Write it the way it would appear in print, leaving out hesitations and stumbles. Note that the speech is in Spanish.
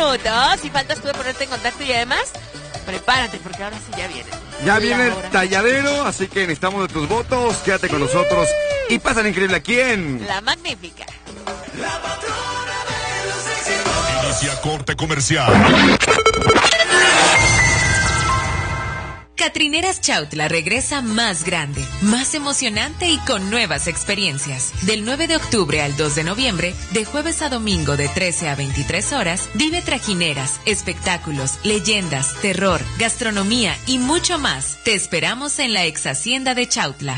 minutos y faltas tú de ponerte en contacto y además prepárate porque ahora sí ya viene. Ya viene el talladero, así que necesitamos de tus votos. Quédate con nosotros y pásale increíble aquí en La Magnífica. La patrona de los éxitos. Inicia corte comercial. Catrineras Chautla regresa más grande, más emocionante y con nuevas experiencias. Del 9 de octubre al 2 de noviembre, de jueves a domingo de 13 a 23 horas, vive trajineras, espectáculos, leyendas, terror, gastronomía y mucho más. Te esperamos en la ex hacienda de Chautla.